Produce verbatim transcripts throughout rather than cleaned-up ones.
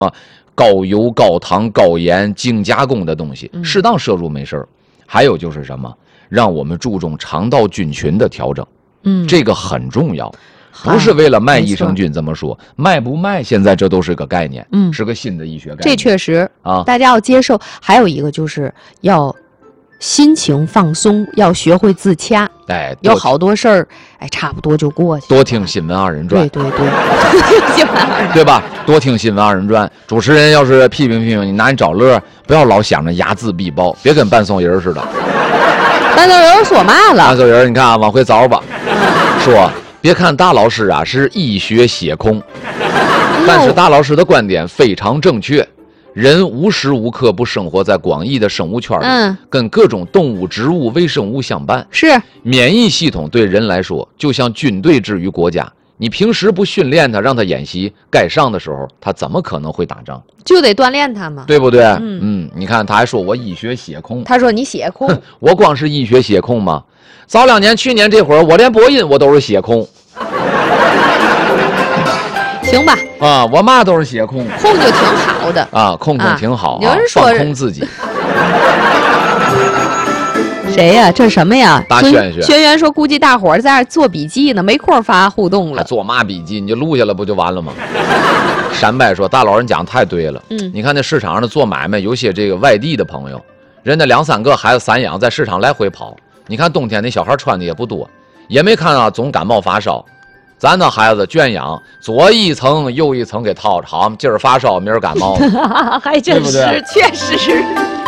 高油、高糖、高盐、精加工的东西，适当摄入没事儿。还有就是什么，让我们注重肠道菌群的调整，嗯，这个很重要。不是为了卖益生菌这么说，卖不卖现在这都是个概念，嗯，是个新的医学概念。 这确实啊， 大家要接受。还有一个就是要心情放松，要学会自洽。 哎， 有好多事儿，哎，差不多就过去了。 多听新闻二人转， 对对对，新闻二人转对吧？多听新闻二人转。主持人要是批评批评你，拿你找乐，不要老想着睚眦必报，别跟半送人似的。 半送人说嘛了？ 半送人，你看啊，往回找吧，说。别看大老师啊是医学血控，但是大老师的观点非常正确。人无时无刻不生活在广义的生物圈里，嗯，跟各种动物、植物、微生物相伴。 是， 免疫系统对人来说，就像军队之于国家。你平时不训练他，让他演习，该上的时候，他怎么可能会打仗？ 就得锻炼他嘛， 对不对？嗯嗯，你看他还说我医学血控， 他说你血控， 我光是医学血控吗？早两年、去年这会儿，我连播音我都是血控。 行吧， 啊，我嘛都是血控， 控就挺好的啊，控控挺好， 有人说放空自己。 谁呀？这是什么呀？ 大轩轩， 轩轩说，估计大伙儿在那做笔记呢，没空发互动了。 还做嘛笔记？你就录下来不就完了吗？山伯说，大老人讲太对了。嗯，你看那市场上的做买卖，有些这个外地的朋友，人家两三个孩子散养，在市场来回跑。你看冬天那小孩穿的也不多，也没看啊总感冒发烧。咱的孩子圈养，左一层右一层给套着，好，今儿发烧，明儿感冒， 还真是，对对确实是。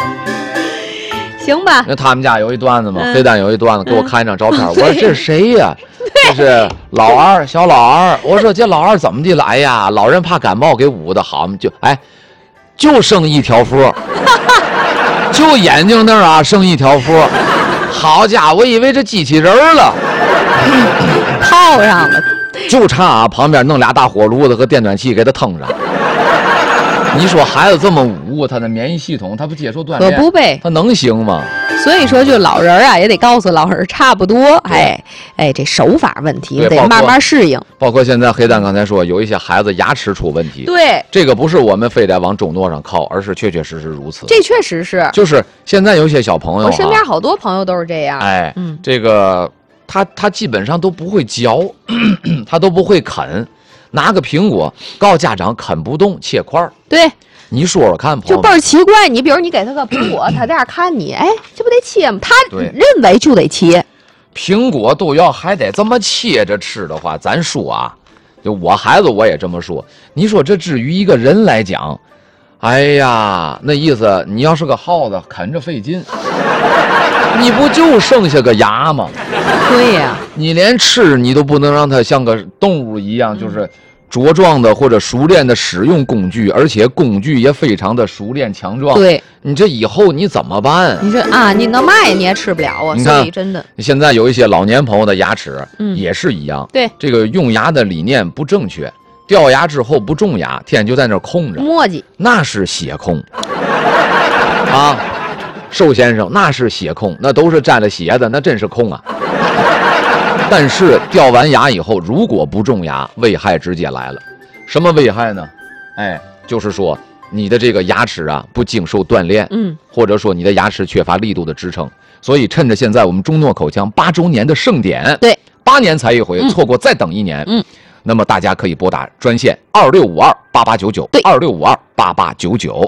行吧。 那他们家有一段子嘛，嗯、黑蛋有一段子，给我看一张照片，嗯、我说这是谁呀？这是老二，小老二。我说这老二怎么的了？哎呀，老人怕感冒给捂的好，就哎，就剩一条缝，就眼睛那儿啊剩一条缝。好家伙，我以为这机器人了， 套上了。 就差啊，旁边弄俩大火炉子和电暖气给他腾上。你说孩子这么武，他的免疫系统他不接受锻炼， 可不呗？ 他能行吗？ 所以说，就老人啊，也得告诉老人差不多。哎哎，这手法问题得慢慢适应。 包括现在黑蛋刚才说，有一些孩子牙齿出问题， 对， 这个不是我们非得往中诺上靠，而是确确实实如此。 这确实是， 就是现在有些小朋友， 我身边好多朋友都是这样。 哎，嗯，这个。他他基本上都不会嚼，他都不会啃，拿个苹果告诉家长啃不动，切块儿。 对， 你说说看， 就倍儿奇怪。你比如你给他个苹果，他在那看你，哎，这不得切吗？他认为就得切。 苹果都要还得这么切着吃的话，咱说啊，就我孩子我也这么说。你说这至于一个人来讲，哎呀，那意思你要是个耗子，啃着费劲。你不就剩下个牙吗？ 对呀、啊， 你连吃你都不能让它像个动物一样，就是茁壮的或者熟练的使用工具，而且工具也非常的熟练强壮。 对， 你这以后你怎么办？ 你说啊，你能卖你也吃不了啊。 你看， 所以真的， 现在有一些老年朋友的牙齿，嗯，也是一样。 对， 这个用牙的理念不正确，掉牙之后不种牙，天天就在那空着， 磨叽， 那是血控啊。寿先生那是血控，那都是沾了血的，那真是控啊。但是掉完牙以后，如果不种牙，危害直接来了。什么危害呢？哎，就是说你的这个牙齿啊不经受锻炼，嗯，或者说你的牙齿缺乏力度的支撑。所以趁着现在我们中诺口腔八周年的盛典， 对， 八年才一回，嗯、错过再等一年，嗯，那么大家可以拨打专线二六五二八八九九，对，二六五二八八九九。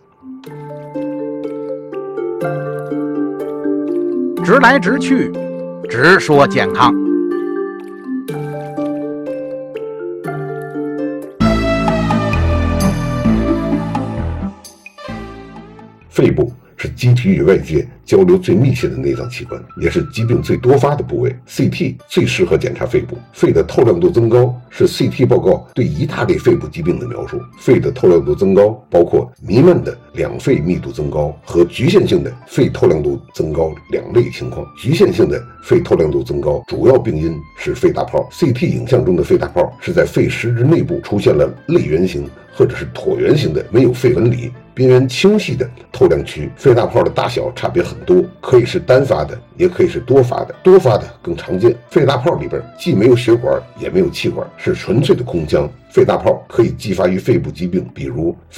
直来直去，直说健康。 肺部是机体与外界交流最密切的内脏器官，也是疾病最多发的部位。C T 最适合检查肺部。肺的透亮度增高是 C T 报告对一大类肺部疾病的描述。肺的透亮度增高包括弥漫的两肺密度增高和局限性的肺透亮度增高两类情况。局限性的肺透亮度增高主要病因是肺大泡。C T 影像中的肺大泡是在肺实质内部出现了类圆形或者是椭圆形的没有肺纹理、边缘清晰的透亮区。肺大泡的大小差别很多，可以是单发的，也可以是多发的，多发的更常见。肺大泡里边既没有血管，也没有气管，是纯粹的空腔。肺大泡可以激发于肺部疾病，比如